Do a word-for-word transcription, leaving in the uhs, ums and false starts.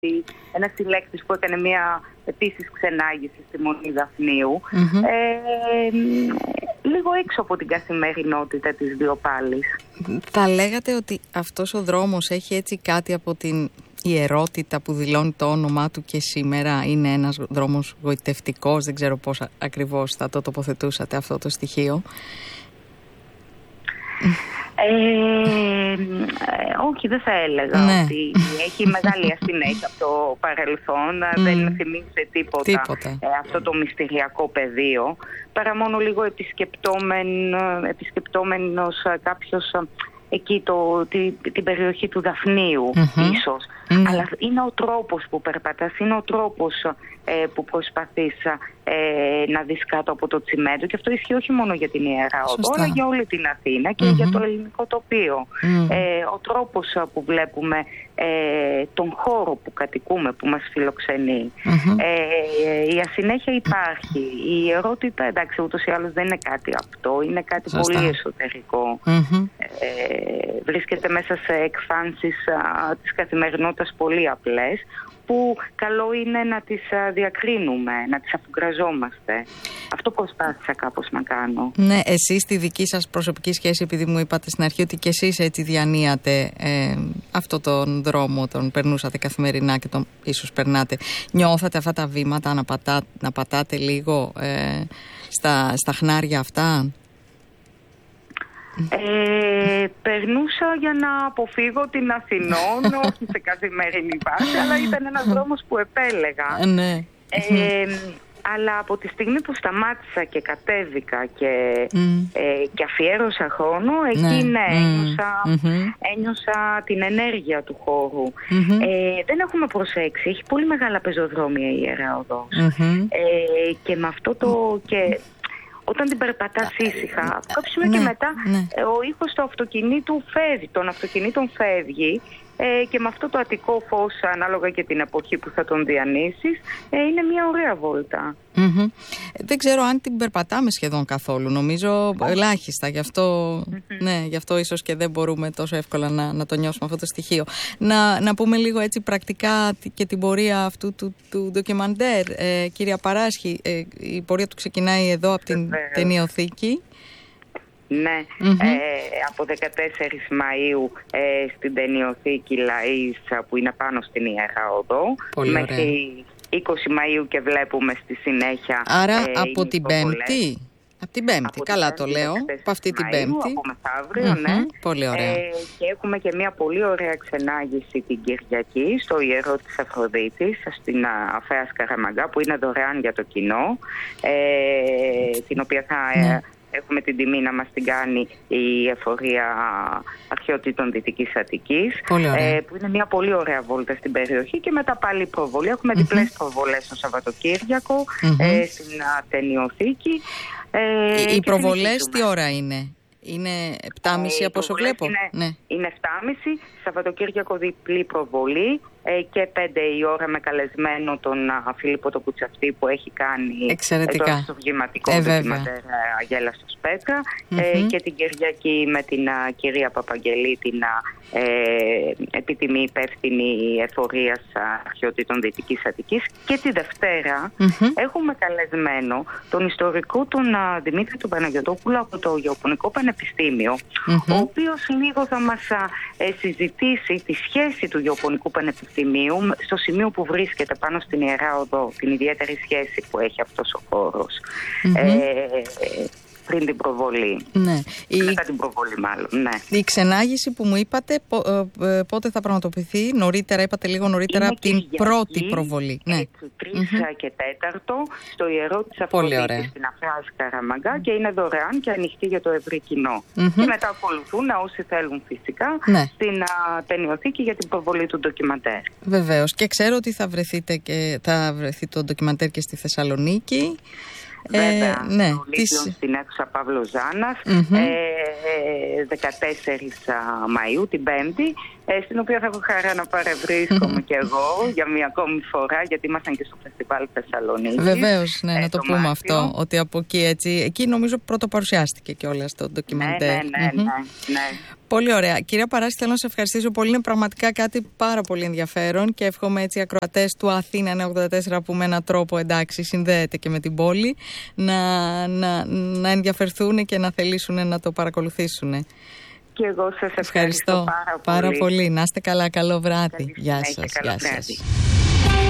ένας συλλέκτης που έκανε μια επίσης ξενάγηση στη Μονή Δαφνίου, Mm-hmm. ε, λίγο έξω από την καθημερινότητα της Διοπάλης. Θα λέγατε ότι αυτός ο δρόμος έχει έτσι κάτι από την ιερότητα που δηλώνει το όνομά του και σήμερα? Είναι ένας δρόμος γοητευτικός, δεν ξέρω πώς ακριβώς θα το τοποθετούσατε αυτό το στοιχείο. Ε, όχι, δεν θα έλεγα ναι. ότι έχει μεγάλη ασυνέχεια από το παρελθόν. Mm. Δεν θυμίζει τίποτα, τίποτα. Ε, αυτό το μυστηριακό πεδίο, παρά μόνο λίγο επισκεπτόμενο, επισκεπτόμενος κάποιος εκεί το, τη, την περιοχή του Δαφνίου, mm-hmm. ίσως. Mm. Αλλά είναι ο τρόπος που περπατάς, είναι ο τρόπος ε, που προσπαθείς ε, να δεις κάτω από το τσιμέντο, και αυτό ισχύει όχι μόνο για την Ιερά Οδό, αλλά για όλη την Αθήνα και mm-hmm. για το ελληνικό τοπίο. Mm. Ε, ο τρόπος που βλέπουμε ε, τον χώρο που κατοικούμε, που μας φιλοξενεί. Mm-hmm. Ε, η ασυνέχεια υπάρχει. Η ιερότητα, εντάξει, ούτως ή άλλως δεν είναι κάτι αυτό, είναι κάτι Σωστά. πολύ εσωτερικό. Mm-hmm. Ε, βρίσκεται μέσα σε εκφάνσεις α, της καθημερινότητας πολύ απλές, που καλό είναι να τις α, διακρίνουμε, να τις αφουγκραζόμαστε. Αυτό προσπάθησα κάπως να κάνω. Ναι, εσείς στη δική σας προσωπική σχέση, επειδή μου είπατε στην αρχή ότι και εσείς έτσι διανύατε ε, αυτό τον δρόμο, τον περνούσατε καθημερινά και τον ίσως περνάτε, νιώθατε αυτά τα βήματα να, πατά, να πατάτε λίγο ε, στα, στα χνάρια αυτά? Ε, περνούσα για να αποφύγω την Αθηνών, όχι σε καθημερινή βάση, αλλά ήταν ένας δρόμος που επέλεγα. Ναι. Ε, αλλά από τη στιγμή που σταμάτησα και κατέβηκα και, mm. ε, και αφιέρωσα χρόνο, εκεί ναι, ναι ένιωσα, mm-hmm. ένιωσα την ενέργεια του χώρου. Mm-hmm. Ε, δεν έχουμε προσέξει, έχει πολύ μεγάλα πεζοδρόμια η Ιερά Οδός. Mm-hmm. Ε, και με αυτό το... Και, όταν την περπατάς ήσυχα, από κάποιο σημείο ναι, και μετά ναι. ο ήχος του αυτοκινήτου φεύγει, των αυτοκινήτων φεύγει, ε, και με αυτό το αττικό φως, ανάλογα και την εποχή που θα τον διανύσεις, ε, είναι μια ωραία βόλτα. Mm-hmm. Δεν ξέρω αν την περπατάμε σχεδόν καθόλου, νομίζω oh. ελάχιστα, γι' αυτό, mm-hmm. ναι, γι' αυτό ίσως και δεν μπορούμε τόσο εύκολα να, να το νιώσουμε αυτό το στοιχείο. Να, να πούμε λίγο έτσι πρακτικά και την πορεία αυτού του, του ντοκιμαντέρ, ε, κυρία Παράσχη. Ε, η πορεία του ξεκινάει εδώ από την ταινιοθήκη. Ναι, mm-hmm. ε, από δεκατέσσερις Μαΐου ε, στην ταινιοθήκη Λαΐς, που είναι πάνω στην Ιερά Οδό, μέχρι είκοσι Μαΐου, και βλέπουμε στη συνέχεια. Άρα ε, από την Πέμπτη, από την Πέμπτη, από καλά το λέω, από αυτή την Πέμπτη. Από μεθαύριο, mm-hmm. ναι. Πολύ ωραία. Ε, και έχουμε και μια πολύ ωραία ξενάγηση την Κυριακή στο Ιερό της Αφροδίτης, στην Αφαία Σκαραμαγκά, που είναι δωρεάν για το κοινό, ε, την οποία θα... Ναι. Ε, έχουμε την τιμή να μας την κάνει η Εφορία Αρχαιοτήτων Δυτικής Αττικής, ε, που είναι μια πολύ ωραία βόλτα στην περιοχή, και μετά πάλι προβολή. Έχουμε mm-hmm. διπλές προβολές το Σαββατοκύριακο mm-hmm. ε, στην ταινιοθήκη. Ε, οι προβολές τι ώρα είναι? Είναι επτά και μισή ε, από όσο βλέπω. Είναι, ναι. είναι επτά και μισή, Σαββατοκύριακο διπλή προβολή, ε, και πέντε η ώρα με καλεσμένο τον α, Φίλιππο το Κουτσαυτή, που έχει κάνει εξαιρετικά. το στοργηματικό ε, ντοκιμαντέρ Αγέλα στο Σπέτρα, mm-hmm. ε, και την Κυριακή με την α, κυρία Παπαγγελή, την α, ε, επιτιμή υπεύθυνη Εφορίας Αρχαιοτήτων Δυτικής Αττικής, και τη Δευτέρα mm-hmm. έχουμε καλεσμένο τον ιστορικό τον α, Δημήτρη του Παναγιωτόπουλο από το Γεωπονικό Πανεπιστήμιο, mm-hmm. ο οποίος λίγο θα μας α, ε, συζητήσει τη σχέση του Γεωπονικού Πανεπιστημίου στο σημείο που βρίσκεται πάνω στην Ιερά Οδό, την ιδιαίτερη σχέση που έχει αυτός ο χώρος. Mm-hmm. ε, πριν την προβολή. Ναι. Μετά η... την προβολή μάλλον, ναι. Η ξενάγηση που μου είπατε πότε θα πραγματοποιηθεί? Νωρίτερα, είπατε λίγο νωρίτερα είναι από την Κυριακή, πρώτη προβολή. Ναι. τρεις mm-hmm. και τέταρτο στο Ιερό της Αφροδίτης στην Αφαία Σκαραμαγκά, και είναι δωρεάν και ανοιχτή για το ευρύ κοινό. Mm-hmm. Και μετά ακολουθούν όσοι θέλουν φυσικά ναι. στην α, ταινιοθήκη για την προβολή του ντοκιμαντέρ. Βεβαίως. Και ξέρω ότι θα, βρεθείτε και, θα βρεθεί το ντοκιμαντέρ και στη Θεσσαλονίκη. Βέβαια, ε, ναι, στο Λίτλον της... στην αίθουσα Παύλος Ζάνας, mm-hmm. ε, δεκατέσσερις Μαΐου, την Πέμπτη, ε, στην οποία θα έχω χαρά να παρευρίσκομαι κι εγώ για μια ακόμη φορά, γιατί ήμασταν και στο φεστιβάλ Θεσσαλονίκη. Βεβαίως, ναι, ε, να το, το πούμε Μάρτιο. Αυτό, ότι από εκεί έτσι, εκεί νομίζω πρώτο παρουσιάστηκε κιόλας το ντοκιμαντέρ. Ναι, ναι, ναι, mm-hmm. ναι, ναι. Πολύ ωραία. Κυρία Παράση, θέλω να σε ευχαριστήσω πολύ. Είναι πραγματικά κάτι πάρα πολύ ενδιαφέρον και εύχομαι έτσι οι ακροατές του Αθήνα εννιακόσια ογδόντα τέσσερα που με έναν τρόπο εντάξει συνδέεται και με την πόλη να, να, να ενδιαφερθούν και να θελήσουν να το παρακολουθήσουν. Και εγώ σας ευχαριστώ, ευχαριστώ πάρα, πάρα πολύ. πολύ. Να είστε καλά, καλό βράδυ. Καλή Γεια συνέχεια, σας. καλό Γεια βράδυ. σας.